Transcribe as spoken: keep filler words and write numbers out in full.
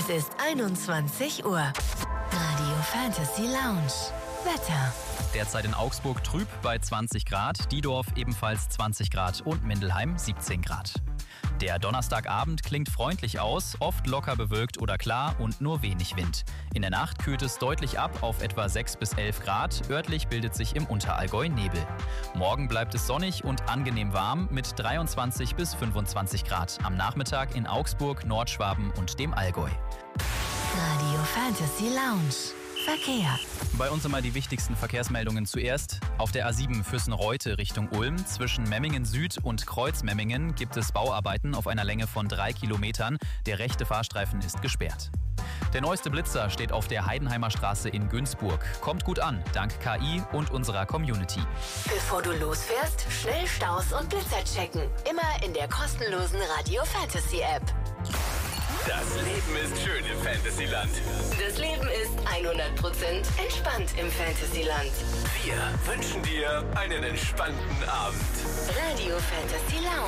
Es ist einundzwanzig Uhr. Radio Fantasy Lounge. Wetter. Derzeit in Augsburg trüb bei zwanzig Grad, Diedorf ebenfalls zwanzig Grad und Mindelheim siebzehn Grad. Der Donnerstagabend klingt freundlich aus, oft locker bewölkt oder klar und nur wenig Wind. In der Nacht kühlt es deutlich ab auf etwa sechs bis elf Grad, örtlich bildet sich im Unterallgäu Nebel. Morgen bleibt es sonnig und angenehm warm mit dreiundzwanzig bis fünfundzwanzig Grad. Am Nachmittag in Augsburg, Nordschwaben und dem Allgäu. Radio Fantasy Lounge. Verkehr. Bei uns einmal die wichtigsten Verkehrsmeldungen zuerst. Auf der A sieben Füssen-Reute Richtung Ulm zwischen Memmingen Süd und Kreuz-Memmingen gibt es Bauarbeiten auf einer Länge von drei Kilometern. Der rechte Fahrstreifen ist gesperrt. Der neueste Blitzer steht auf der Heidenheimer Straße in Günzburg. Kommt gut an, dank K I und unserer Community. Bevor du losfährst, schnell Staus und Blitzer checken. Immer in der kostenlosen Radio Fantasy App. Das Leben ist schön im Fantasyland. Das Leben ist hundert Prozent entspannt im Fantasyland. Wir wünschen dir einen entspannten Abend. Radio Fantasy Lounge.